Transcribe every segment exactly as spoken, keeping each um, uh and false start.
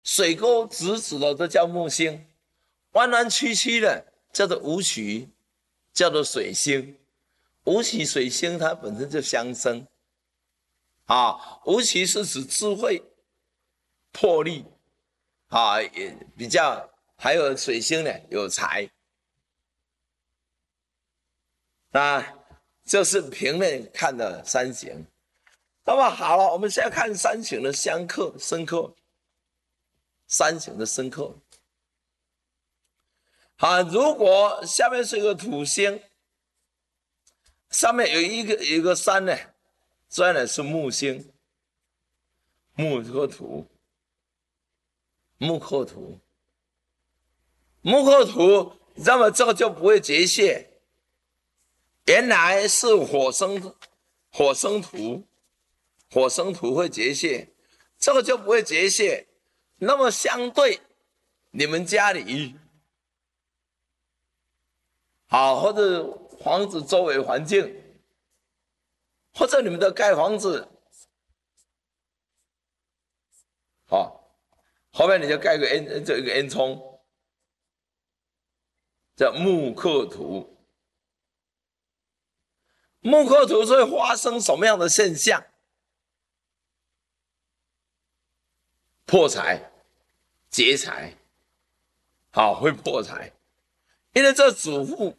水沟直直的都叫木星，弯弯曲曲的叫做武曲，叫做水星。武曲水星它本身就相生啊，武曲是指智慧、魄力啊，也比较，还有水星呢有财。那这是平面看的三行。那么好了，我们现在看三行的相克、生克。三行的生克。好，如果下面是一个土星，上面有一个有一个山呢，这呢是木星，木克土，木克土，木克土，那么这个就不会结泄。原来是火生火生土，火生土会结泄，这个就不会结泄。那么相对你们家里好，或者房子周围环境，或者你们的盖房子，好，后面你就盖个烟，这一个烟囱，叫木克土。木克土是会发生什么样的现象？破财、劫财，好，会破财，因为这主妇，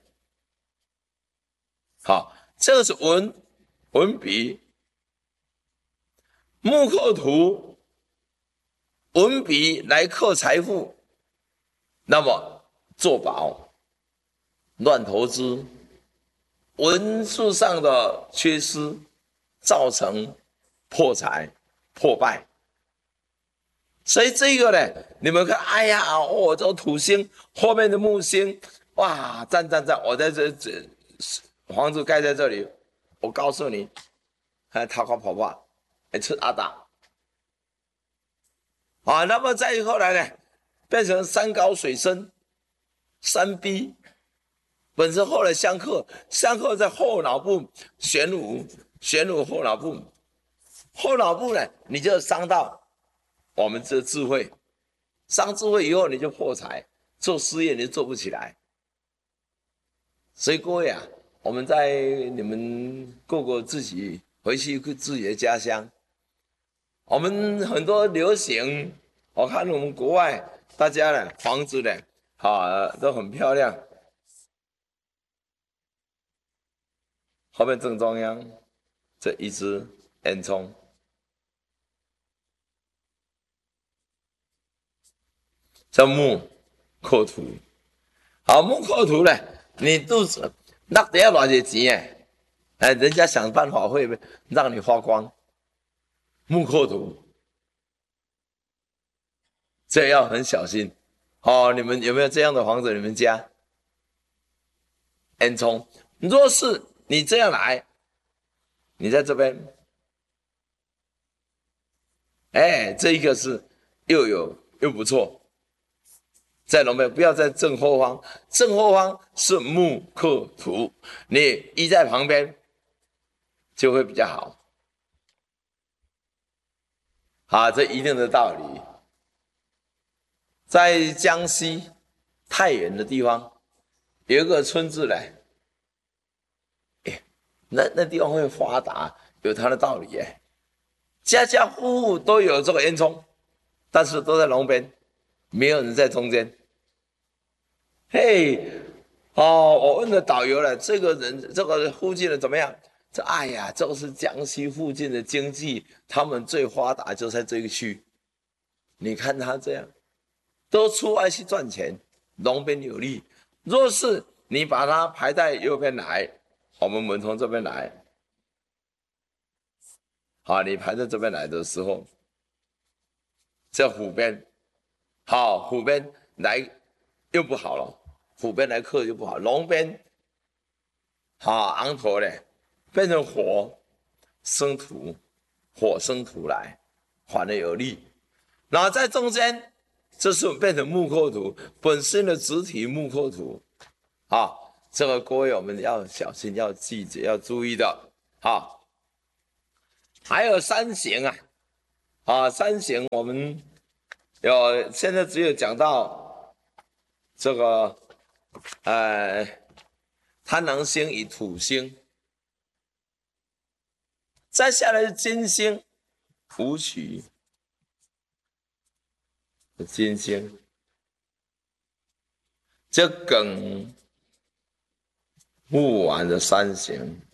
好，这个是文文笔，木克土，文笔来克财富，那么做保、乱投资。文数上的缺失，造成破财破败。所以这个呢，你们看，哎呀，哦，这个土星后面的木星，哇，赞赞赞！我在这这房子盖在这里，我告诉你，还桃花跑跑，还吃阿达啊。那么再后来呢，变成山高水深，山逼。本身后来相克，相克在后脑部玄武，玄武后脑部，后脑部呢，你就伤到我们这智慧，伤智慧以后你就破财，做事业你就做不起来。所以各位啊，我们在你们过过自己回去自己的家乡，我们很多流行，我看我们国外大家呢房子呢啊都很漂亮。后面正中央这一支烟囱，叫木克土。好，木克土呢，你肚子那得要多少钱哎？哎，人家想办法会让你花光。木克土，这要很小心。哦，你们有没有这样的房子？你们家烟囱，若是你这样来，你在这边，哎，这一个是又有又不错。在龙边，不要在正后方，正后方是木克土，你依在旁边就会比较好。好，这一定的道理。在江西太原的地方有一个村子呢，那那地方会发达，有它的道理哎。家家户户都有这个烟囱，但是都在龙边，没有人在中间。嘿，哦，我问了导游了，这个人这个附近的怎么样？这哎呀，这个是江西附近的经济，他们最发达就在这个区。你看他这样，都出外去赚钱，龙边有利。若是你把它排在右边来，我们门从这边来，好，你排在这边来的时候，这虎边，好，虎边来又不好了。虎边来克就不好，龙边好昂头嘞，变成火生土，火生土来，反而有利。然后在中间，这是变成木克土，本身的子体木克土，啊，这个各位我们要小心，要记着，要注意的，好。还有三行啊，啊，三行我们有现在只有讲到这个，呃，贪狼星与土星，再下来是金星，武曲，金星，这艮木完的三行。